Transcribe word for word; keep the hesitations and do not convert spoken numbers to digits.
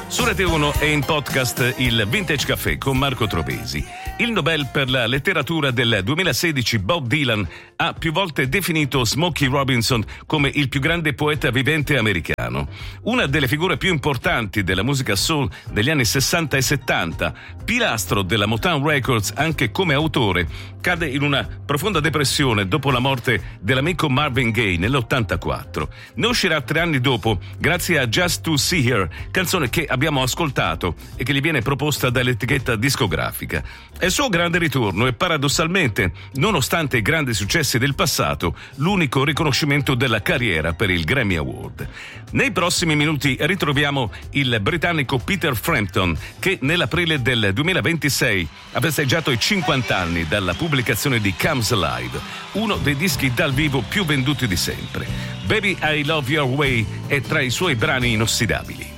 Su Rete uno e in podcast il Vintage Café con Marco Trovesi. Il Nobel per la letteratura del duemilasedici Bob Dylan ha più volte definito Smokey Robinson come il più grande poeta vivente americano. Una delle figure più importanti della musica soul degli anni sessanta e settanta, pilastro della Motown Records anche come autore, cade in una profonda depressione dopo la morte dell'amico Marvin Gaye nell'ottantaquattro. Ne uscirà tre anni dopo grazie a Just to See Her, canzone che abbiamo ascoltato e che gli viene proposta dall'etichetta discografica. È il suo grande ritorno e paradossalmente, nonostante i grandi successi del passato, l'unico riconoscimento della carriera per il Grammy Award. Nei prossimi minuti ritroviamo il britannico Peter Frampton che nell'aprile del duemilaventisei ha festeggiato i cinquanta anni dalla pubblicazione di Comes Alive, uno dei dischi dal vivo più venduti di sempre. Baby I Love Your Way è tra i suoi brani inossidabili.